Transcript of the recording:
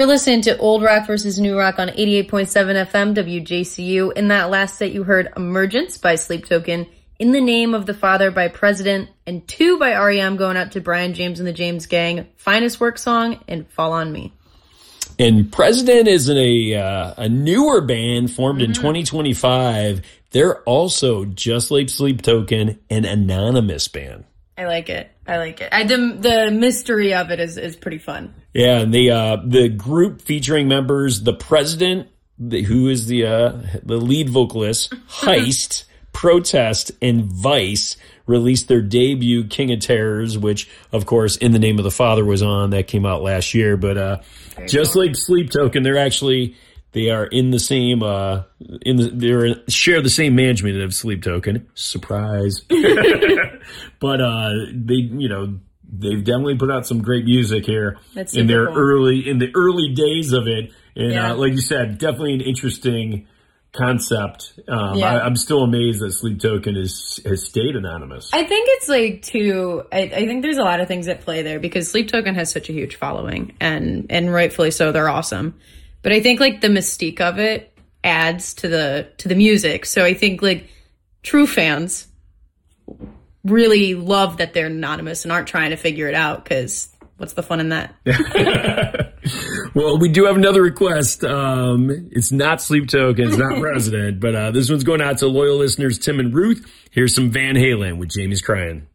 You're listening to Old Rock versus New Rock on 88.7 FM WJCU. In that last set, you heard Emergence by Sleep Token, In the Name of the Father by President, and 2 by R.E.M. going out to Brian James and the James Gang, Finest Work Song, and Fall on Me. And President is a newer band formed in 2025. They're also, just like Sleep Token, an anonymous band. I like it. The mystery of it is pretty fun. Yeah, and the group featuring members, the President, who is the lead vocalist, Heist, Protest, and Vice, released their debut, King of Terrors, which, of course, In the Name of the Father was on. That came out last year. But just like Sleep Token, they are in the same share the same management of Sleep Token. Surprise. But they've definitely put out some great music here in the early days of it. And like you said, definitely an interesting concept. I'm still amazed that Sleep Token has stayed anonymous. I think it's I think there's a lot of things at play there because Sleep Token has such a huge following and rightfully so. They're awesome. But I think the mystique of it adds to the music. So I think true fans really love that they're anonymous and aren't trying to figure it out because what's the fun in that? Well, we do have another request. It's not Sleep Token, it's not President, but this one's going out to loyal listeners Tim and Ruth. Here's some Van Halen with Jamie's Crying.